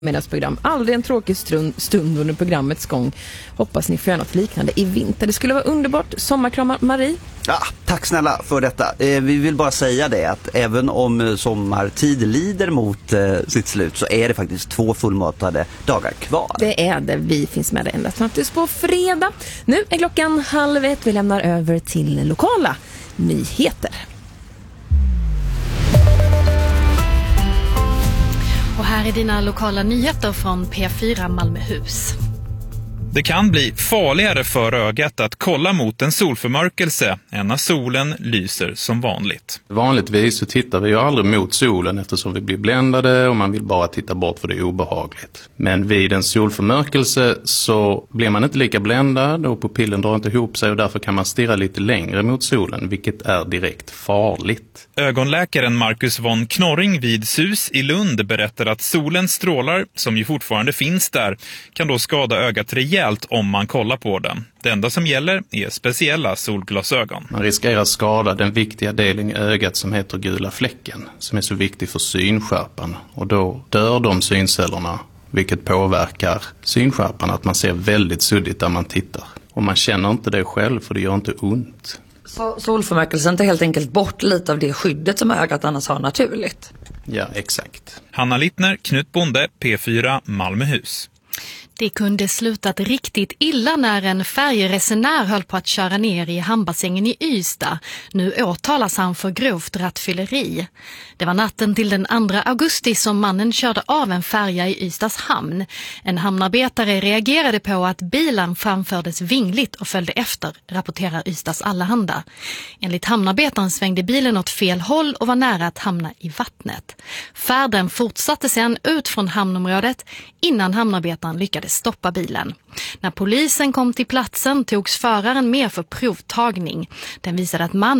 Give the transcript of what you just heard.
Middagsprogram. Aldrig en tråkig stund under programmets gång. Hoppas ni får göra något liknande i vinter. Det skulle vara underbart. Sommarkramar, Marie. Ja, tack snälla för detta. Vi vill bara säga det att även om sommartid lider mot sitt slut så är det faktiskt 2 fullmatade dagar kvar. Det är det. Vi finns med det ända fram tills på fredag. Nu är klockan 12:30. Vi lämnar över till lokala nyheter. Och här är dina lokala nyheter från P4 Malmöhus. Det kan bli farligare för ögat att kolla mot en solförmörkelse än när solen lyser som vanligt. Vanligtvis så tittar vi ju aldrig mot solen eftersom vi blir bländade och man vill bara titta bort för det är obehagligt. Men vid en solförmörkelse så blir man inte lika bländad och pupillen drar inte ihop sig och därför kan man stirra lite längre mot solen, vilket är direkt farligt. Ögonläkaren Marcus von Knorring vid SUS i Lund berättar att solens strålar, som ju fortfarande finns där, kan då skada ögat rejält om man kollar på den. Det enda som gäller är speciella solglasögon. Man riskerar skada den viktiga delen i ögat som heter gula fläcken, som är så viktig för synskärpan. Och då dör de syncellerna, vilket påverkar synskärpan, att man ser väldigt suddigt där man tittar. Och man känner inte det själv för det gör inte ont. Så solförmörkelsen tar helt enkelt bort lite av det skyddet som ögat annars har naturligt? Ja, exakt. Hanna Littner, Knut Bonde, P4 Malmöhus. Det kunde slutat riktigt illa när en färjeresenär höll på att köra ner i hamnbassängen i Ystad. Nu åtalas han för grovt rattfylleri. Det var natten till den 2 augusti som mannen körde av en färja i Ystads hamn. En hamnarbetare reagerade på att bilen framfördes vingligt och följde efter, rapporterar Ystads Allehanda. Enligt hamnarbetaren svängde bilen åt fel håll och var nära att hamna i vattnet. Färden fortsatte sedan ut från hamnområdet innan hamnarbetaren lyckades stoppa bilen. När polisen kom till platsen togs föraren med för provtagning. Den visade att mannen